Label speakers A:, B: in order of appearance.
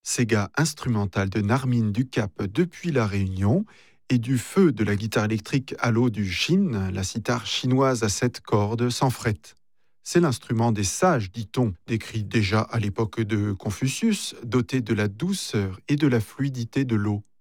A: Sega instrumental de Narmine Ducap depuis La Réunion et du feu de la guitare électrique à l'eau du Chine, la sitar chinoise à 7 cordes sans fret. C'est l'instrument des sages, dit-on, décrit déjà à l'époque de Confucius, doté de la douceur et de la fluidité de l'eau.